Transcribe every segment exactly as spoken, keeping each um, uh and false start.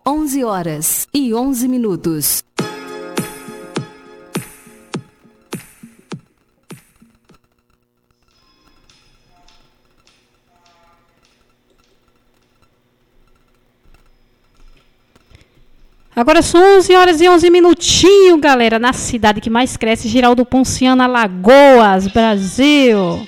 onze horas e onze minutos. Agora são onze horas e onze minutinhos, galera, na cidade que mais cresce, Giraldo Ponciano, Alagoas, Brasil.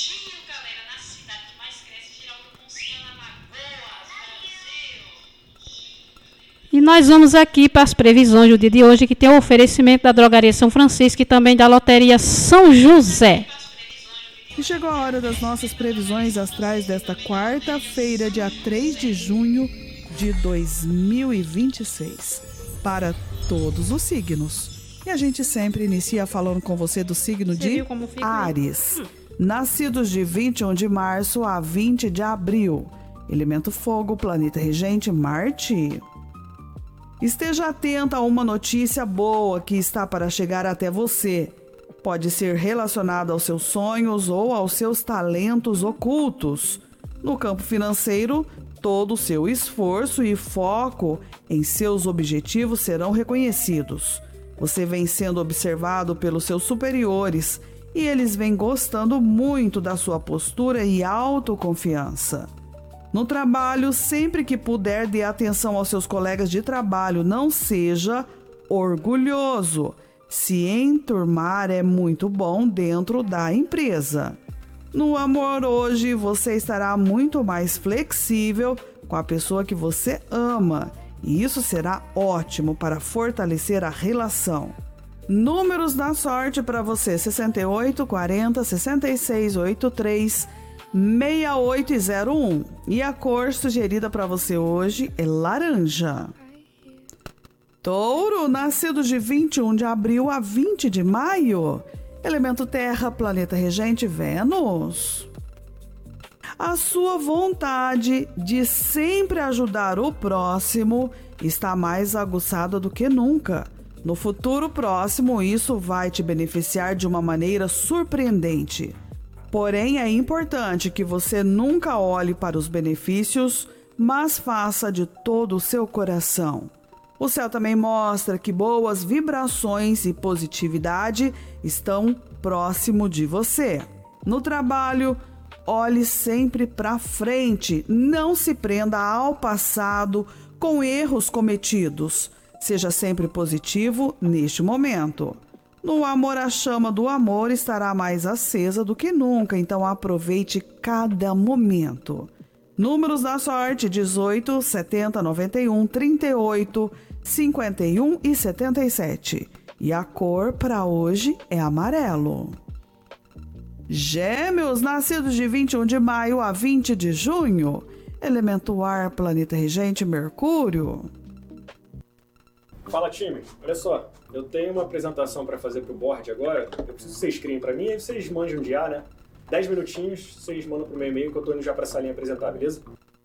E nós vamos aqui para as previsões do dia de hoje, que tem o oferecimento da Drogaria São Francisco e também da Loteria São José. E chegou a hora das nossas previsões astrais desta quarta-feira, dia três de junho de dois mil e vinte e seis, para todos os signos. E a gente sempre inicia falando com você do signo você de Áries. Hum. Nascidos de vinte e um de março a vinte de abril. Elemento fogo, planeta regente Marte. Esteja atento a uma notícia boa que está para chegar até você. Pode ser relacionada aos seus sonhos ou aos seus talentos ocultos. No campo financeiro, todo o seu esforço e foco em seus objetivos serão reconhecidos. Você vem sendo observado pelos seus superiores e eles vêm gostando muito da sua postura e autoconfiança. No trabalho, sempre que puder, dê atenção aos seus colegas de trabalho. Não seja orgulhoso. Se enturmar é muito bom dentro da empresa. No amor hoje, você estará muito mais flexível com a pessoa que você ama. E isso será ótimo para fortalecer a relação. Números da sorte para você: sessenta e oito, quarenta, sessenta e seis, oitenta e três, sessenta e oito e zero um. E a cor sugerida para você hoje é laranja. Touro, nascidos de vinte e um de abril a vinte de maio. Elemento terra, planeta regente Vênus. A sua vontade de sempre ajudar o próximo está mais aguçada do que nunca. No futuro próximo, isso vai te beneficiar de uma maneira surpreendente. Porém, é importante que você nunca olhe para os benefícios, mas faça de todo o seu coração. O céu também mostra que boas vibrações e positividade estão próximo de você. No trabalho, olhe sempre para frente, não se prenda ao passado com erros cometidos. Seja sempre positivo neste momento. No amor, a chama do amor estará mais acesa do que nunca, então aproveite cada momento. Números da sorte: dezoito, setenta, noventa e um, trinta e oito, cinquenta e um e setenta e sete. E a cor para hoje é amarelo. Gêmeos, nascidos de vinte e um de maio a vinte de junho. Elemento ar, planeta regente Mercúrio. Fala, time. Olha só, eu tenho uma apresentação para fazer pro board agora. Eu preciso que vocês criem para mim, aí vocês manjam de ar, né? dez minutinhos, vocês mandam pro meu e-mail que eu tô indo já pra salinha apresentar, beleza?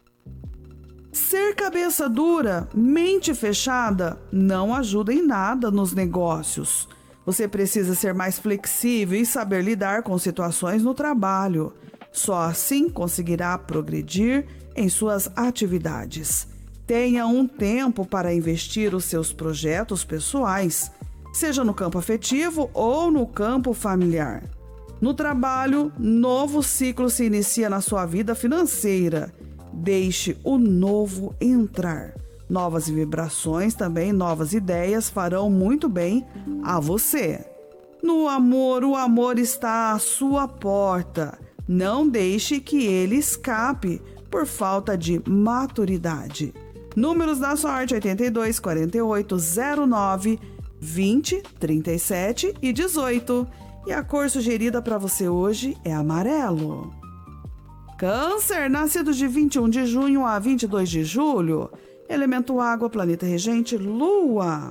Ser cabeça dura, mente fechada, não ajuda em nada nos negócios. Você precisa ser mais flexível e saber lidar com situações no trabalho. Só assim conseguirá progredir em suas atividades. Tenha um tempo para investir os seus projetos pessoais, seja no campo afetivo ou no campo familiar. No trabalho, novo ciclo se inicia na sua vida financeira. Deixe o novo entrar. Novas vibrações, também novas ideias farão muito bem a você. No amor, o amor está à sua porta. Não deixe que ele escape por falta de maturidade. Números da sorte: oitenta e dois, quarenta e oito, zero nove, vinte, trinta e sete e dezoito. E a cor sugerida para você hoje é amarelo. Câncer, nascidos de vinte e um de junho a vinte e dois de julho. Elemento água, planeta regente Lua.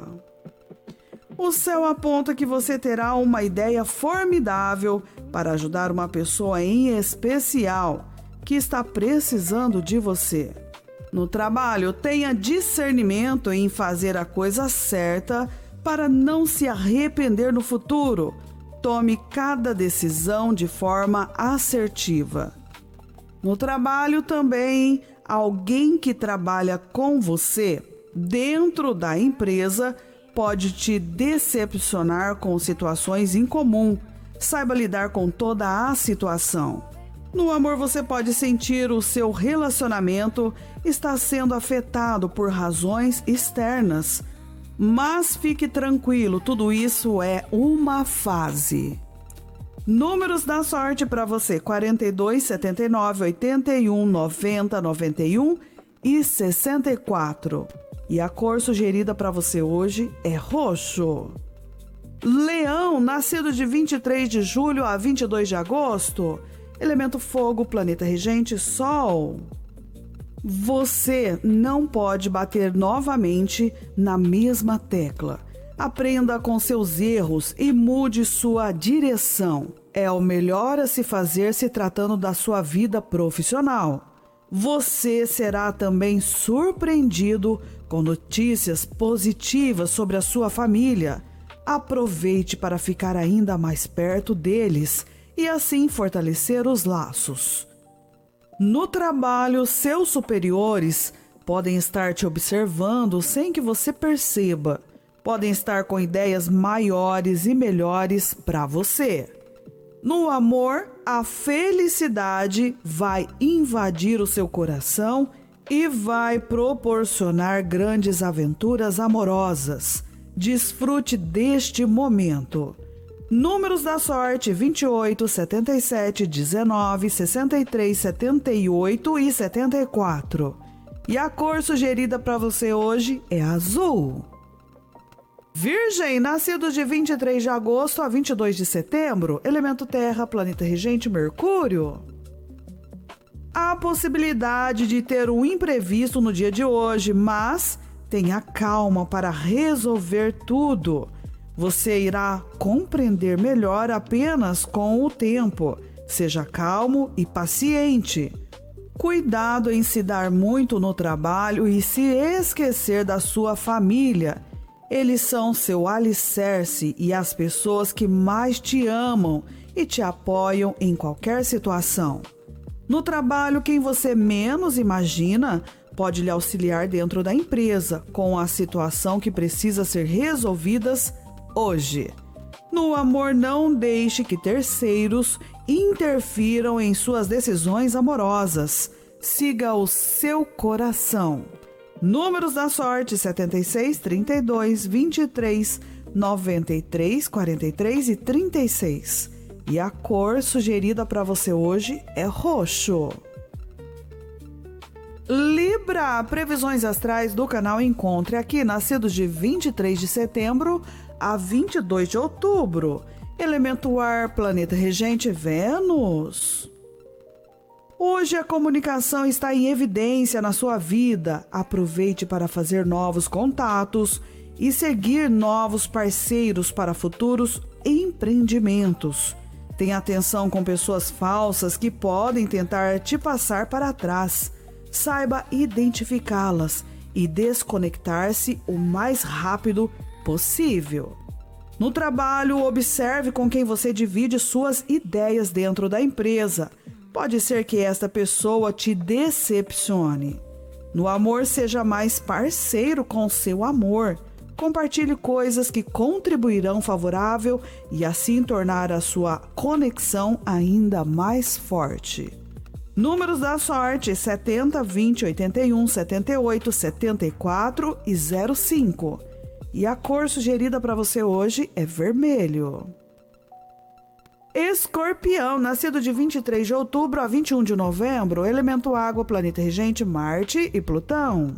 O céu aponta que você terá uma ideia formidável para ajudar uma pessoa em especial que está precisando de você. No trabalho, tenha discernimento em fazer a coisa certa para não se arrepender no futuro. Tome cada decisão de forma assertiva. No trabalho também, alguém que trabalha com você dentro da empresa pode te decepcionar com situações incomuns. Saiba lidar com toda a situação. No amor, você pode sentir o seu relacionamento está sendo afetado por razões externas. Mas fique tranquilo, tudo isso é uma fase. Números da sorte para você: quarenta e dois, setenta e nove, oitenta e um, noventa, noventa e um e sessenta e quatro. E a cor sugerida para você hoje é roxo. Leão, nascido de vinte e três de julho a vinte e dois de agosto. Elemento fogo, planeta regente, Sol. Você não pode bater novamente na mesma tecla. Aprenda com seus erros e mude sua direção. É o melhor a se fazer se tratando da sua vida profissional. Você será também surpreendido com notícias positivas sobre a sua família. Aproveite para ficar ainda mais perto deles e assim fortalecer os laços. No trabalho, seus superiores podem estar te observando sem que você perceba. Podem estar com ideias maiores e melhores para você. No amor, a felicidade vai invadir o seu coração e vai proporcionar grandes aventuras amorosas. Desfrute deste momento. Números da sorte: vinte e oito, setenta e sete, dezenove, sessenta e três, setenta e oito e setenta e quatro. E a cor sugerida para você hoje é azul. Virgem, nascidos de vinte e três de agosto a vinte e dois de setembro, elemento terra, planeta regente Mercúrio. Há possibilidade de ter um imprevisto no dia de hoje, mas tenha calma para resolver tudo. Você irá compreender melhor apenas com o tempo. Seja calmo e paciente. Cuidado em se dar muito no trabalho e se esquecer da sua família. Eles são seu alicerce e as pessoas que mais te amam e te apoiam em qualquer situação. No trabalho, quem você menos imagina pode lhe auxiliar dentro da empresa com a situação que precisa ser resolvidas hoje. No amor, não deixe que terceiros interfiram em suas decisões amorosas. Siga o seu coração. Números da sorte: setenta e seis, trinta e dois, vinte e três, noventa e três, quarenta e três e trinta e seis. E a cor sugerida para você hoje é roxo. Libra, previsões astrais do canal Encontre Aqui, nascidos de vinte e três de setembro a vinte e dois de outubro. Elemento ar, planeta regente Vênus. Hoje a comunicação está em evidência na sua vida. Aproveite para fazer novos contatos e seguir novos parceiros para futuros empreendimentos. Tenha atenção com pessoas falsas que podem tentar te passar para trás. Saiba identificá-las e desconectar-se o mais rápido possível. No trabalho, observe com quem você divide suas ideias dentro da empresa. Pode ser que esta pessoa te decepcione. No amor, seja mais parceiro com seu amor. Compartilhe coisas que contribuirão favorável e assim tornar a sua conexão ainda mais forte. Números da sorte: setenta, vinte, oitenta e um, setenta e oito, setenta e quatro e zero cinco. E a cor sugerida para você hoje é vermelho. Escorpião, nascido de vinte e três de outubro a vinte e um de novembro, elemento água, planeta regente Marte e Plutão.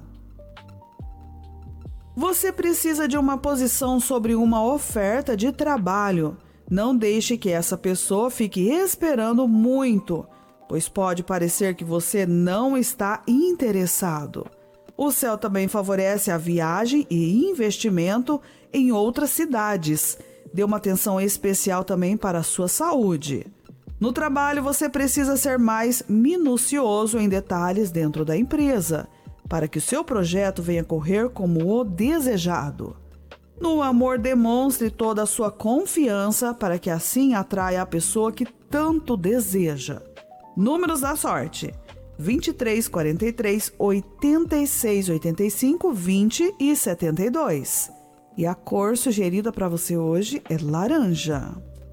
Você precisa de uma posição sobre uma oferta de trabalho. Não deixe que essa pessoa fique esperando muito, pois pode parecer que você não está interessado. O céu também favorece a viagem e investimento em outras cidades. Dê uma atenção especial também para a sua saúde. No trabalho, você precisa ser mais minucioso em detalhes dentro da empresa, para que o seu projeto venha correr como o desejado. No amor, demonstre toda a sua confiança para que assim atraia a pessoa que tanto deseja. Números da sorte: vinte e três, quarenta e três, oitenta e seis, oitenta e cinco, vinte e setenta e dois. E a cor sugerida para você hoje é laranja.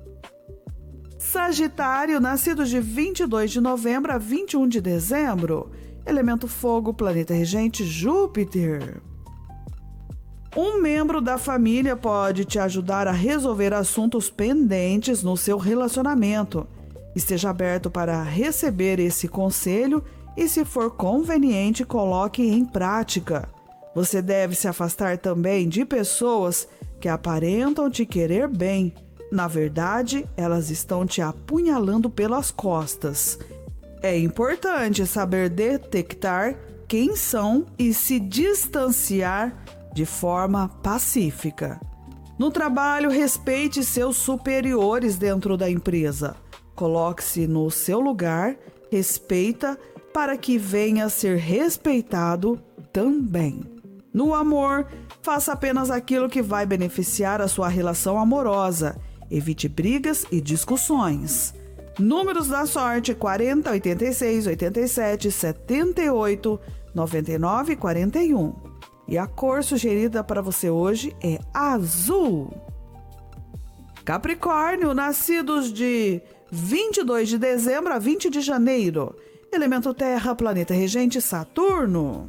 Sagitário, nascido de vinte e dois de novembro a vinte e um de dezembro. Elemento fogo, planeta regente Júpiter. Um membro da família pode te ajudar a resolver assuntos pendentes no seu relacionamento. Esteja aberto para receber esse conselho e, se for conveniente, coloque em prática. Você deve se afastar também de pessoas que aparentam te querer bem. Na verdade, elas estão te apunhalando pelas costas. É importante saber detectar quem são e se distanciar de forma pacífica. No trabalho, respeite seus superiores dentro da empresa. Coloque-se no seu lugar, respeita para que venha a ser respeitado também. No amor, faça apenas aquilo que vai beneficiar a sua relação amorosa. Evite brigas e discussões. Números da sorte: quarenta, oitenta e seis, oitenta e sete, setenta e oito, noventa e nove e quarenta e um. E a cor sugerida para você hoje é azul. Capricórnio, nascidos de vinte e dois de dezembro a vinte de janeiro. Elemento terra, planeta regente Saturno.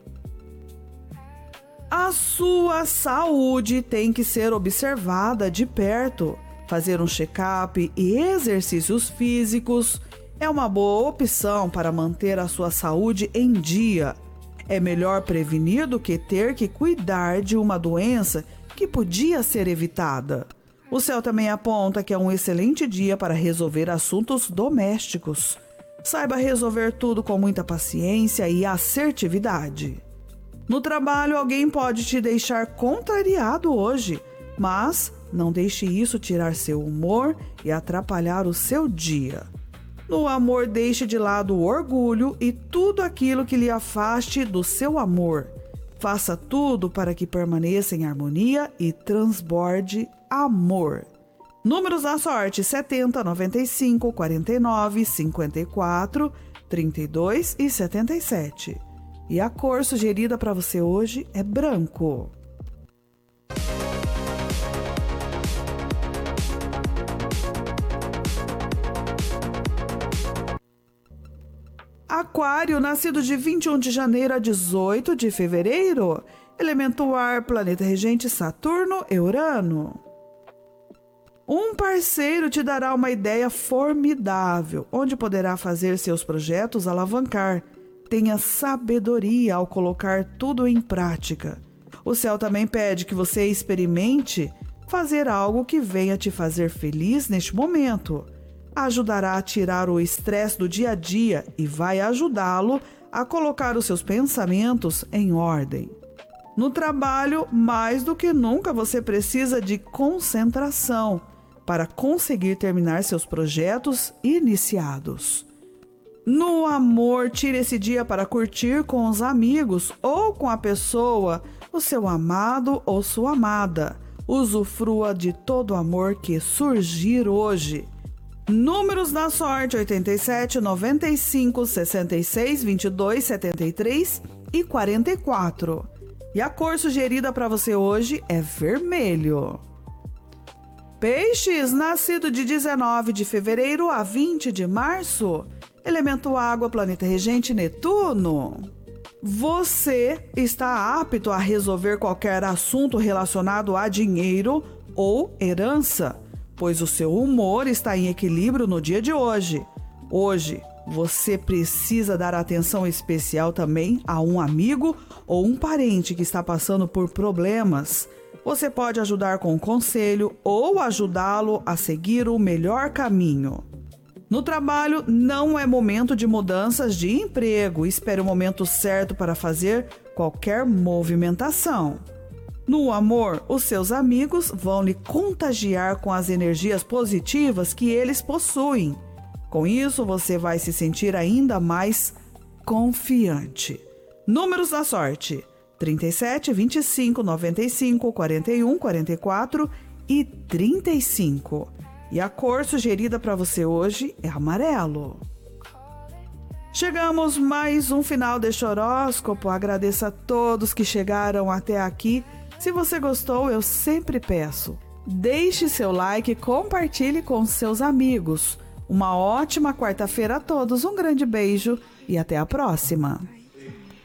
A sua saúde tem que ser observada de perto. Fazer um check-up e exercícios físicos é uma boa opção para manter a sua saúde em dia. É melhor prevenir do que ter que cuidar de uma doença que podia ser evitada. O céu também aponta que é um excelente dia para resolver assuntos domésticos. Saiba resolver tudo com muita paciência e assertividade. No trabalho, alguém pode te deixar contrariado hoje, mas não deixe isso tirar seu humor e atrapalhar o seu dia. No amor, deixe de lado o orgulho e tudo aquilo que lhe afaste do seu amor. Faça tudo para que permaneça em harmonia e transborde amor. Números da sorte: setenta, noventa e cinco, quarenta e nove, cinquenta e quatro, trinta e dois e setenta e sete. E a cor sugerida para você hoje é branco. Aquário, nascido de vinte e um de janeiro a dezoito de fevereiro. Elemento ar, planeta regente Saturno e Urano. Um parceiro te dará uma ideia formidável, onde poderá fazer seus projetos alavancar. Tenha sabedoria ao colocar tudo em prática. O céu também pede que você experimente fazer algo que venha te fazer feliz neste momento. Ajudará a tirar o estresse do dia a dia e vai ajudá-lo a colocar os seus pensamentos em ordem. No trabalho, mais do que nunca, você precisa de concentração para conseguir terminar seus projetos iniciados. No amor, tire esse dia para curtir com os amigos ou com a pessoa, o seu amado ou sua amada. Usufrua de todo o amor que surgir hoje. Números da sorte: oitenta e sete, noventa e cinco, sessenta e seis, vinte e dois, setenta e três e quarenta e quatro. E a cor sugerida para você hoje é vermelho. Peixes, nascido de dezenove de fevereiro a vinte de março. Elemento água, planeta regente Netuno. Você está apto a resolver qualquer assunto relacionado a dinheiro ou herança, pois o seu humor está em equilíbrio no dia de hoje. Hoje, você precisa dar atenção especial também a um amigo ou um parente que está passando por problemas. Você pode ajudar com um conselho ou ajudá-lo a seguir o melhor caminho. No trabalho, não é momento de mudanças de emprego. Espere o momento certo para fazer qualquer movimentação. No amor, os seus amigos vão lhe contagiar com as energias positivas que eles possuem. Com isso, você vai se sentir ainda mais confiante. Números da sorte: trinta e sete, vinte e cinco, noventa e cinco, quarenta e um, quarenta e quatro e trinta e cinco. E a cor sugerida para você hoje é amarelo. Chegamos mais um final deste horóscopo. Agradeço a todos que chegaram até aqui. Se você gostou, eu sempre peço, deixe seu like e compartilhe com seus amigos. Uma ótima quarta-feira a todos, um grande beijo e até a próxima.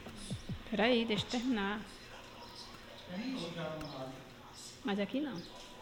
Peraí, deixa eu terminar. Mas aqui não.